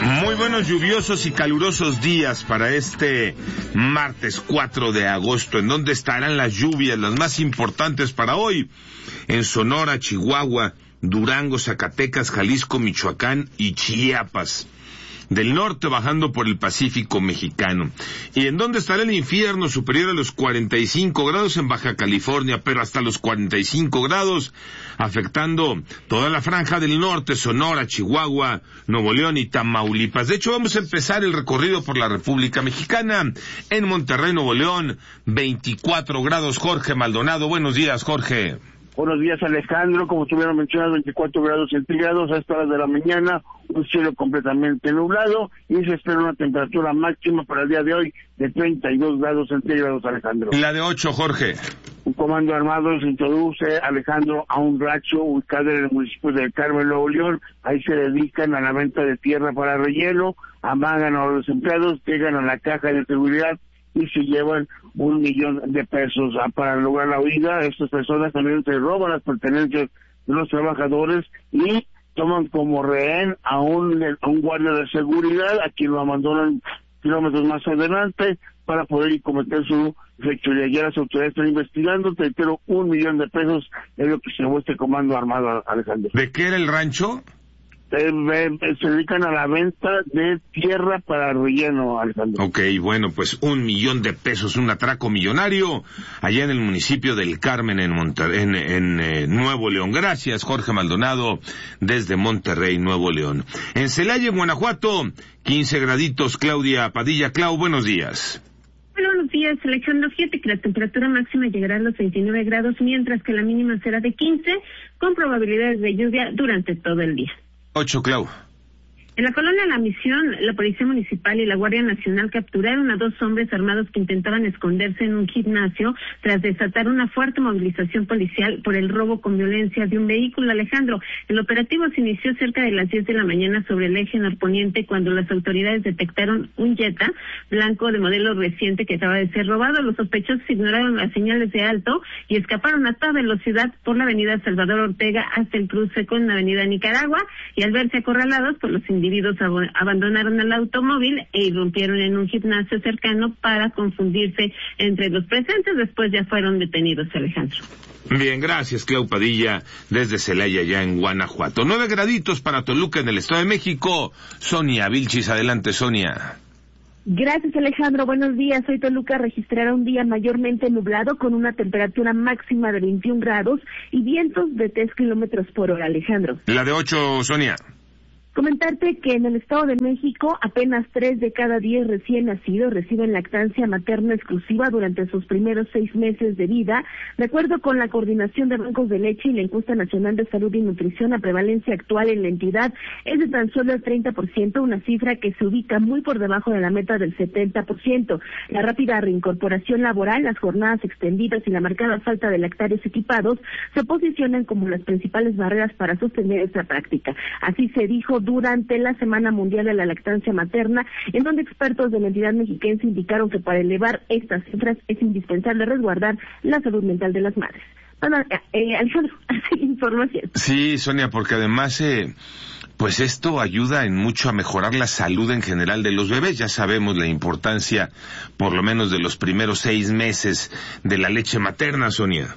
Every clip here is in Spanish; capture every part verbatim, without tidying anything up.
Muy buenos lluviosos y calurosos días para este martes cuatro de agosto. ¿En dónde estarán las lluvias, las más importantes para hoy? En Sonora, Chihuahua, Durango, Zacatecas, Jalisco, Michoacán y Chiapas. Del norte bajando por el Pacífico mexicano. ¿Y en dónde estará el infierno superior a los cuarenta y cinco grados? En Baja California, pero hasta los cuarenta y cinco grados, afectando toda la franja del norte, Sonora, Chihuahua, Nuevo León y Tamaulipas. De hecho, vamos a empezar el recorrido por la República Mexicana. En Monterrey, Nuevo León, veinticuatro grados. Jorge Maldonado, buenos días, Jorge. Buenos días, Alejandro. Como estuvieron mencionando, veinticuatro grados centígrados a esta hora de la mañana, un cielo completamente nublado y se espera una temperatura máxima para el día de hoy de treinta y dos grados centígrados, Alejandro. La de ocho, Jorge. Un comando armado se introduce, Alejandro, a un rancho ubicado en el municipio del Carmen, Nuevo León. Ahí se dedican a la venta de tierra para relleno, amagan a los empleados, llegan a la caja de seguridad y se llevan un millón de pesos. Ah, para lograr la huida, estas personas también se roban las pertenencias de los trabajadores y toman como rehén a un, a un guardia de seguridad, a quien lo abandonan kilómetros más adelante para poder ir cometer su fechoría. Ya las autoridades están investigando, pero un millón de pesos es lo que se llevó este comando armado, Alejandro. ¿De qué era el rancho? Eh, eh, se dedican a la venta de tierra para relleno, Alejandro. Ok, bueno, pues un millón de pesos, un atraco millonario allá en el municipio del Carmen, en, Monter- en, en eh, Nuevo León. Gracias, Jorge Maldonado, desde Monterrey, Nuevo León. En Celaya, en Guanajuato, quince graditos. Claudia Padilla. Clau, buenos días. Buenos días, Alejandro. Fíjate que la temperatura máxima llegará a los veintinueve grados, mientras que la mínima será de quince, con probabilidades de lluvia durante todo el día. Ocho, Clau. En la colonia La Misión, la Policía Municipal y la Guardia Nacional capturaron a dos hombres armados que intentaban esconderse en un gimnasio tras desatar una fuerte movilización policial por el robo con violencia de un vehículo, Alejandro. El operativo se inició cerca de las diez de la mañana sobre el eje norponiente cuando las autoridades detectaron un Jetta blanco de modelo reciente que acaba de ser robado. Los sospechosos ignoraron las señales de alto y escaparon a toda velocidad por la avenida Salvador Ortega hasta el cruce con la avenida Nicaragua, y al verse acorralados por los individuos ab- abandonaron el automóvil e irrumpieron en un gimnasio cercano para confundirse entre los presentes. Después ya fueron detenidos, Alejandro. Bien, gracias, Clau Padilla, desde Celaya, ya en Guanajuato. Nueve graditos para Toluca, en el Estado de México. Sonia Vilchis, adelante, Sonia. Gracias, Alejandro. Buenos días. Hoy Toluca registrará un día mayormente nublado con una temperatura máxima de veintiún grados y vientos de tres kilómetros por hora, Alejandro. La de ocho, Sonia. Comentarte que en el Estado de México apenas tres de cada diez recién nacidos reciben lactancia materna exclusiva durante sus primeros seis meses de vida. De acuerdo con la Coordinación de Bancos de Leche y la Encuesta Nacional de Salud y Nutrición, la prevalencia actual en la entidad es de tan solo el treinta por ciento, una cifra que se ubica muy por debajo de la meta del setenta por ciento. La rápida reincorporación laboral, las jornadas extendidas y la marcada falta de lactarios equipados se posicionan como las principales barreras para sostener esta práctica. Así se dijo durante la Semana Mundial de la Lactancia Materna, en donde expertos de la entidad mexiquense indicaron que para elevar estas cifras es indispensable resguardar la salud mental de las madres. Bueno, eh, Alejandro, información. Sí, Sonia, porque además, eh, pues esto ayuda en mucho a mejorar la salud en general de los bebés. Ya sabemos la importancia, por lo menos de los primeros seis meses de la leche materna, Sonia.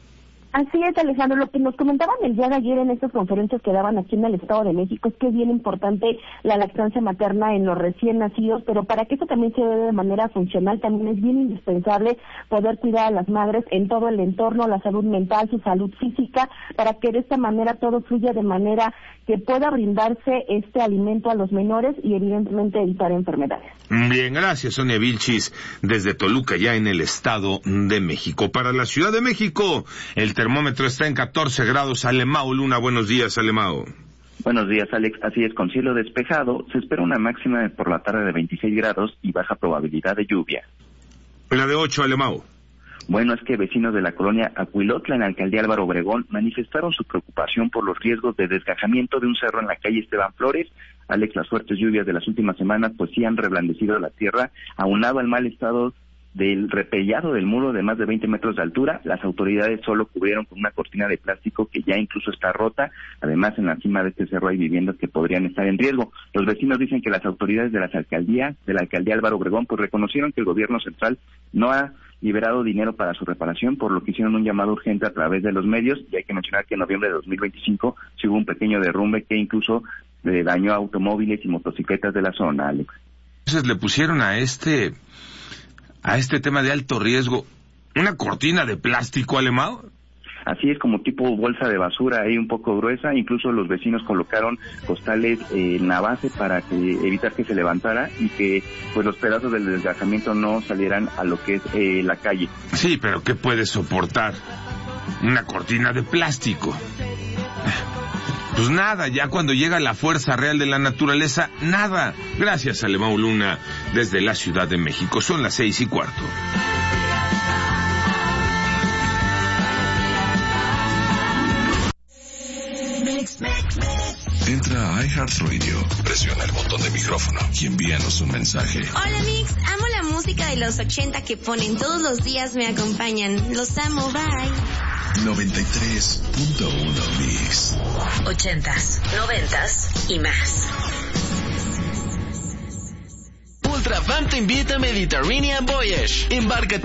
Así es, Alejandro. Lo que nos comentaban el día de ayer en estas conferencias que daban aquí en el Estado de México es que es bien importante la lactancia materna en los recién nacidos, pero para que eso también se dé de manera funcional, también es bien indispensable poder cuidar a las madres en todo el entorno, la salud mental, su salud física, para que de esta manera todo fluya de manera que pueda brindarse este alimento a los menores y evidentemente evitar enfermedades. Bien, gracias, Sonia Vilchis, desde Toluca, ya en el Estado de México. Para la Ciudad de México, el termómetro está en catorce grados. Alemao Luna, buenos días, Alemao. Buenos días, Alex. Así es, con cielo despejado, se espera una máxima por la tarde de veintiséis grados y baja probabilidad de lluvia. La de ocho, Alemao. Bueno, es que vecinos de la colonia Acuilotla, en la alcaldía Álvaro Obregón, manifestaron su preocupación por los riesgos de desgajamiento de un cerro en la calle Esteban Flores. Alex, las fuertes lluvias de las últimas semanas pues sí han reblandecido la tierra, aunado al mal estado del repellado del muro de más de veinte metros de altura. Las autoridades solo cubrieron con una cortina de plástico que ya incluso está rota. Además, en la cima de este cerro hay viviendas que podrían estar en riesgo. Los vecinos dicen que las autoridades de las alcaldías, de la alcaldía Álvaro Obregón, pues reconocieron que el gobierno central no ha liberado dinero para su reparación, por lo que hicieron un llamado urgente a través de los medios. Y hay que mencionar que en noviembre de dos mil veinticinco se hubo un pequeño derrumbe que incluso eh, dañó a automóviles y motocicletas de la zona, Alex. Entonces le pusieron a este a este tema de alto riesgo una cortina de plástico, Alemão. Así es, como tipo bolsa de basura, ahí un poco gruesa. Incluso los vecinos colocaron costales eh, en la base para que evitar que se levantara y que pues los pedazos del desgajamiento no salieran a lo que es eh, la calle. Sí, pero ¿qué puede soportar una cortina de plástico? Pues nada, ya cuando llega la fuerza real de la naturaleza, nada. Gracias, Alemão Luna, desde la Ciudad de México. Son las seis y cuarto. Entra a iHeartRadio, presiona el botón de micrófono y envíanos un mensaje. Hola Mix, amo la música de los ochenta que ponen todos los días, me acompañan. Los amo, bye. noventa y tres punto uno Mix. Ochentas, noventas y más. Ultravan te invita a Mediterranean Voyage. Embárcate